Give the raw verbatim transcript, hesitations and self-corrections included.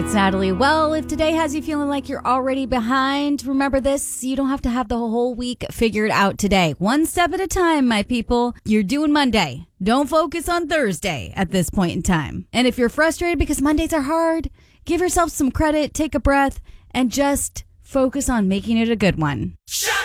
it's Natalie. Well, if today has you feeling like you're already behind, remember this, you don't have to have the whole week figured out today. One step at a time, my people. You're doing Monday. Don't focus on Thursday at this point in time. And if you're frustrated because Mondays are hard, give yourself some credit, take a breath, and just focus on making it a good one. Shut